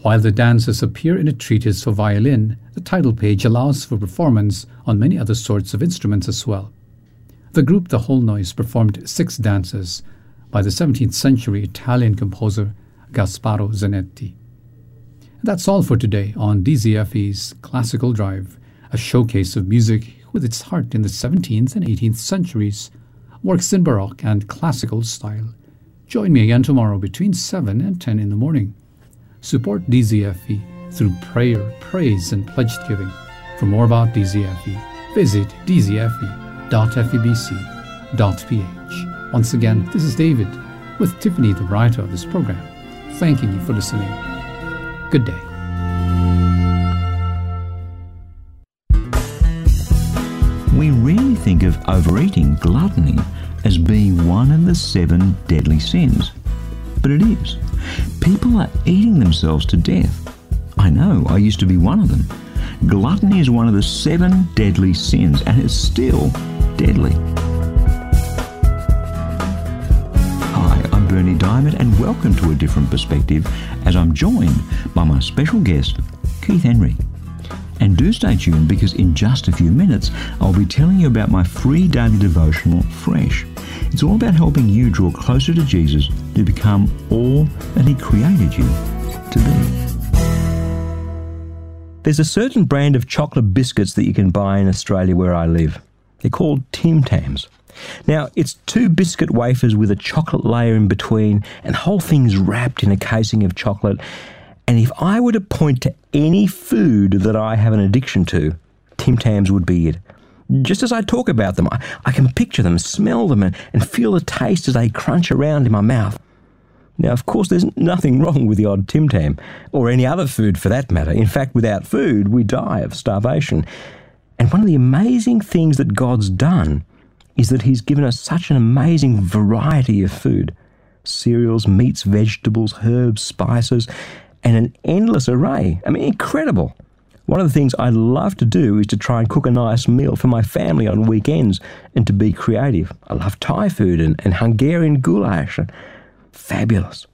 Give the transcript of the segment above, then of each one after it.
While the dances appear in a treatise for violin, the title page allows for performance on many other sorts of instruments as well. The group The Whole Noise performed 6 dances by the 17th century Italian composer Gasparo Zanetti. And that's all for today on DZFE's Classical Drive, a showcase of music with its heart in the 17th and 18th centuries, works in Baroque and classical style. Join me again tomorrow between 7 and 10 in the morning. Support DZFE through prayer, praise, and pledged giving. For more about DZFE, visit dzfe.febc.ph. Once again, this is David with Tiffany, the writer of this program, thanking you for listening. Good day. We rarely think of overeating, gluttony, as being one of the 7 deadly sins. But it is. People are eating themselves to death. I know, I used to be one of them. Gluttony is one of the 7 deadly sins, and it's still deadly. Hi, I'm Bernie Diamond, and welcome to A Different Perspective, as I'm joined by my special guest, Keith Henry. And do stay tuned, because in just a few minutes, I'll be telling you about my free daily devotional, Fresh. It's all about helping you draw closer to Jesus to become all that He created you to be. There's a certain brand of chocolate biscuits that you can buy in Australia where I live. They're called Tim Tams. Now, it's 2 biscuit wafers with a chocolate layer in between, and the whole thing's wrapped in a casing of chocolate. And if I were to point to any food that I have an addiction to, Tim Tams would be it. Just as I talk about them, I can picture them, smell them, and feel the taste as they crunch around in my mouth. Now, of course, there's nothing wrong with the odd Tim Tam, or any other food for that matter. In fact, without food, we die of starvation. And one of the amazing things that God's done is that He's given us such an amazing variety of food. Cereals, meats, vegetables, herbs, spices, and an endless array. I mean, incredible. One of the things I love to do is to try and cook a nice meal for my family on weekends and to be creative. I love Thai food and Hungarian goulash. Fabulous.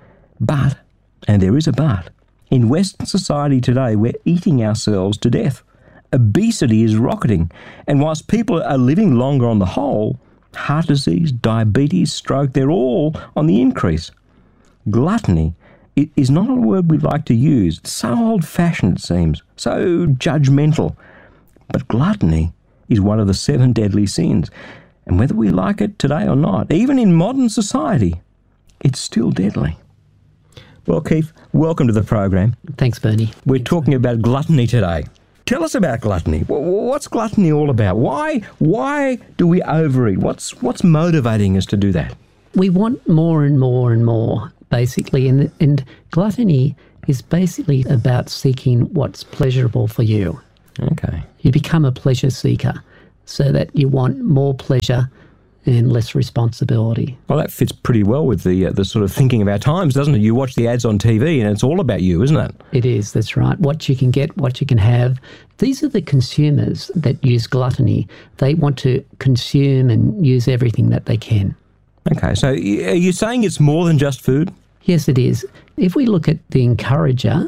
But, and there is a but, in Western society today, we're eating ourselves to death. Obesity is rocketing, and whilst people are living longer on the whole, heart disease, diabetes, stroke, they're all on the increase. Gluttony is not a word we like to use. It's so old-fashioned, it seems, so judgmental. But gluttony is one of the 7 deadly sins. And whether we like it today or not, even in modern society, it's still deadly. Well, Keith, welcome to the program. Thanks, Bernie. We're talking about gluttony today. Tell us about gluttony. What's gluttony all about? Why do we overeat? What's motivating us to do that? We want more and more and more, basically, and gluttony is basically about seeking what's pleasurable for you. Okay. You become a pleasure seeker so that you want more pleasure and less responsibility. Well, that fits pretty well with the sort of thinking of our times, doesn't it? You watch the ads on TV and it's all about you, isn't it? It is, that's right. What you can get, what you can have. These are the consumers that use gluttony. They want to consume and use everything that they can. Okay, so are you saying it's more than just food? Yes, it is. If we look at the encourager,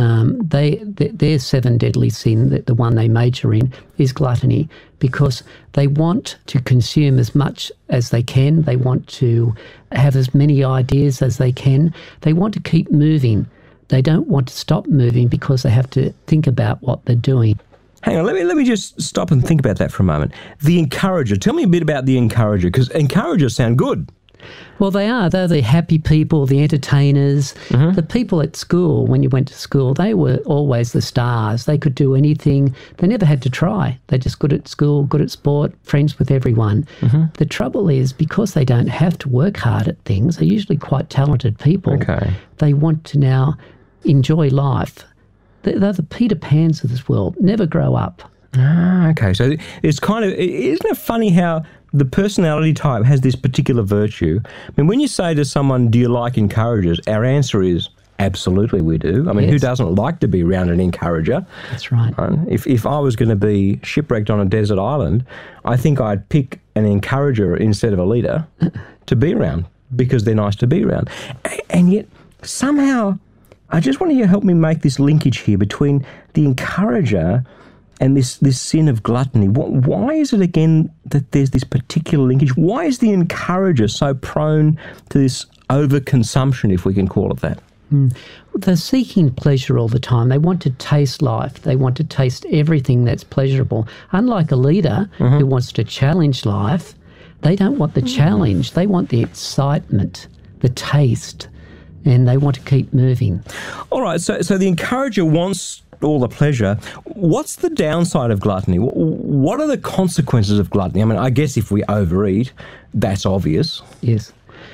their 7 deadly sin, the one they major in, is gluttony, because they want to consume as much as they can. They want to have as many ideas as they can. They want to keep moving. They don't want to stop moving because they have to think about what they're doing. Hang on, let me just stop and think about that for a moment. The encourager. Tell me a bit about the encourager, because encouragers sound good. Well, they are. They're the happy people, the entertainers, the people at school. When you went to school, they were always the stars. They could do anything. They never had to try. They're just good at school, good at sport, friends with everyone. The trouble is, because they don't have to work hard at things, they're usually quite talented people. Okay. They want to now enjoy life. They're the Peter Pans of this world, never grow up. Ah, okay. So it's kind of, isn't it funny how the personality type has this particular virtue? I mean, when you say to someone, do you like encouragers? Our answer is absolutely we do. I mean, who doesn't like to be around an encourager? That's right. If I was going to be shipwrecked on a desert island, I think I'd pick an encourager instead of a leader to be around, because they're nice to be around. And yet, somehow, I just want you to help me make this linkage here between the encourager and this sin of gluttony. Why is it, again, that there's this particular linkage? Why is the encourager so prone to this overconsumption, if we can call it that? They're seeking pleasure all the time. They want to taste life. They want to taste everything that's pleasurable. Unlike a leader who wants to challenge life, they don't want the challenge. They want the excitement, the taste, and they want to keep moving. All right, so the encourager wants all the pleasure. What's the downside of gluttony? What are the consequences of gluttony? I mean, I guess if we overeat, that's obvious. Yes.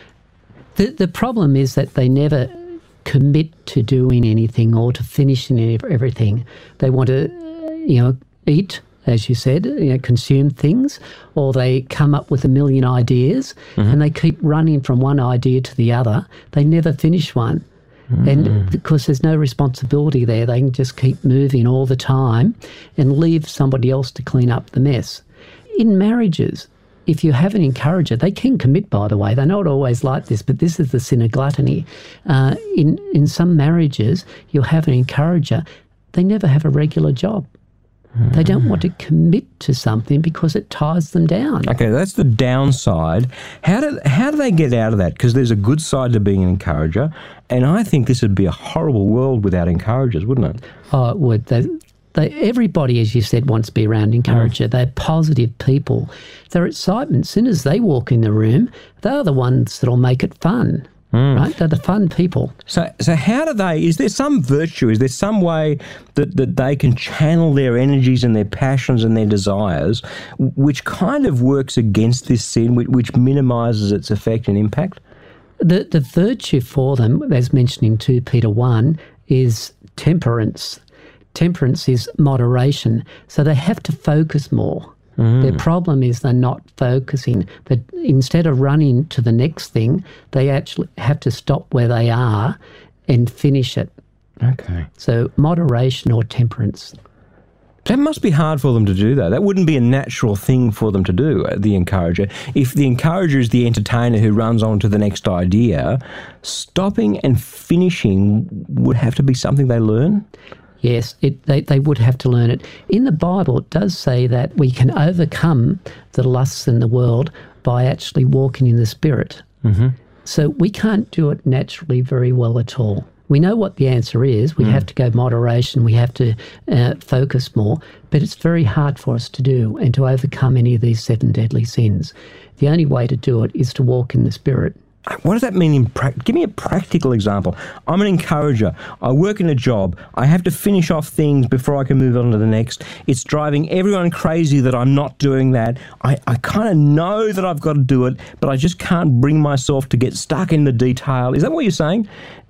The problem is that they never commit to doing anything or to finishing everything. They want to, eat, as you said, consume things, or they come up with a million ideas and they keep running from one idea to the other. They never finish one. And because there's no responsibility there, they can just keep moving all the time and leave somebody else to clean up the mess. In marriages, if you have an encourager, they can commit, by the way. They're not always like this, but this is the sin of gluttony. In some marriages, you'll have an encourager. They never have a regular job. They don't want to commit to something because it ties them down. Okay, that's the downside. How do they get out of that? Because there's a good side to being an encourager, and I think this would be a horrible world without encouragers, wouldn't it? Oh, it would. Everybody, as you said, wants to be around encourager. They're positive people. They're excitement. As soon as they walk in the room, they're the ones that'll make it fun, right? They're the fun people. So how do they, is there some virtue, is there some way that they can channel their energies and their passions and their desires, which kind of works against this sin, which minimises its effect and impact? The virtue for them, as mentioned in 2 Peter 1, is temperance. Temperance is moderation, so they have to focus more. Their problem is they're not focusing. That instead of running to the next thing, they actually have to stop where they are and finish it. Okay. So moderation or temperance. That must be hard for them to do, though. That wouldn't be a natural thing for them to do, the encourager. If the encourager is the entertainer who runs on to the next idea, stopping and finishing would have to be something they learn? Yes, they would have to learn it. In the Bible, it does say that we can overcome the lusts in the world by actually walking in the Spirit. So we can't do it naturally very well at all. We know what the answer is. We have to go moderation. We have to focus more. But it's very hard for us to do and to overcome any of these 7 deadly sins. The only way to do it is to walk in the Spirit. What does that mean in practice? Give me a practical example. I'm an encourager. I work in a job. I have to finish off things before I can move on to the next. It's driving everyone crazy that I'm not doing that. I kind of know that I've got to do it, but I just can't bring myself to get stuck in the detail. Is that what you're saying?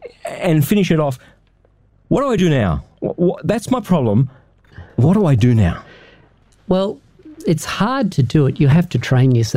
And finish it off. What do I do now? That's my problem. What do I do now? Well, it's hard to do it. You have to train yourself.